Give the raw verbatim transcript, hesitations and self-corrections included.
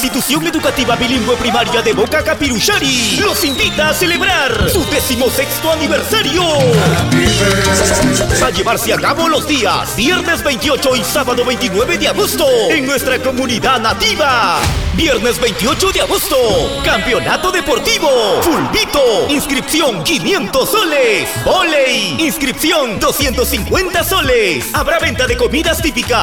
Institución Educativa Bilingüe Primaria de Boca Capirushari los invita a celebrar su decimosexto aniversario. Va a llevarse a cabo los días viernes veintiocho y sábado veintinueve de agosto en nuestra comunidad nativa. Viernes veintiocho de agosto, campeonato deportivo, fulbito, inscripción quinientos soles, volei, inscripción doscientos cincuenta soles. Habrá venta de comidas típicas